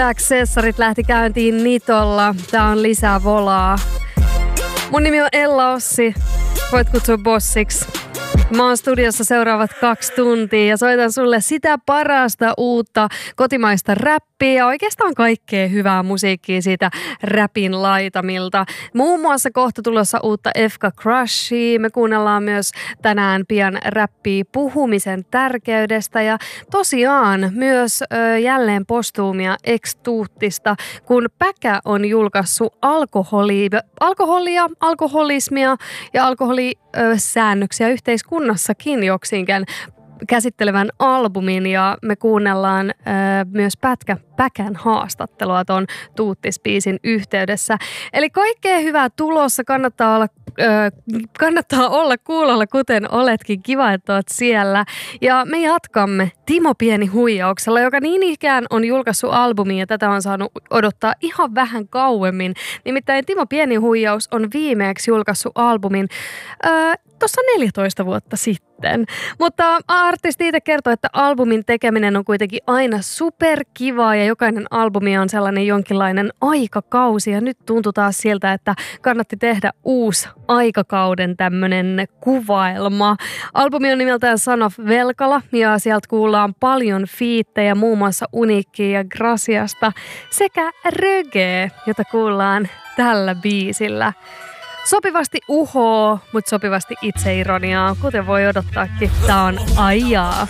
Accessorit lähti käyntiin Nitolla. Tää on lisää volaa. Mun nimi on Ella Ossi. Voit kutsua bossiksi. Mä oon studiossa seuraavat 2 tuntia ja soitan sulle sitä parasta uutta kotimaista räppiä ja oikeastaan kaikkea hyvää musiikkia siitä räpin laitamilta. Muun muassa kohta tulossa uutta Efka Crushia. Me kuunnellaan myös tänään pian räppiä puhumisen tärkeydestä ja tosiaan myös jälleen postuumia X-Tuuttista, kun Päkä on julkaissut alkoholia, alkoholismia ja alkoholisäännöksiä yhteiskunnassakin joksinkään käsittelevän albumin ja me kuunnellaan myös Päkän haastattelua tuon Tuuttispiisin yhteydessä. Eli kaikkea hyvää tulossa, kannattaa olla kuulolla, kuten oletkin. Kiva, että oot siellä. Ja me jatkamme Timo Pieni huijauksella, joka niin ikään on julkaissut albumin ja tätä on saanut odottaa ihan vähän kauemmin. Nimittäin Timo Pieni huijaus on viimeeksi julkaissut albumin tuossa 14 vuotta sitten. Mutta artisti itse kertoo, että albumin tekeminen on kuitenkin aina superkivaa ja jokainen albumi on sellainen jonkinlainen aikakausi. Ja nyt tuntuu taas siltä, että kannatti tehdä uusi aikakauden tämmönen kuvaelma. Albumi on nimeltään Son of Velkala ja sieltä kuullaan paljon fiittejä muun muassa Uniikkia ja Graciasta sekä Röge, jota kuullaan tällä biisillä. Sopivasti uhoo, mutta sopivasti itseironiaa, kuten voi odottaakin. Tää on Aijaa.